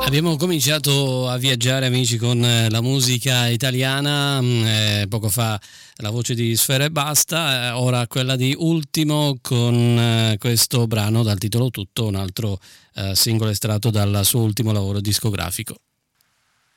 Abbiamo cominciato a viaggiare, amici, con la musica italiana, poco fa la voce di Sfera Ebbasta, ora quella di Ultimo con questo brano dal titolo Tutto, un altro singolo estratto dal suo ultimo lavoro discografico.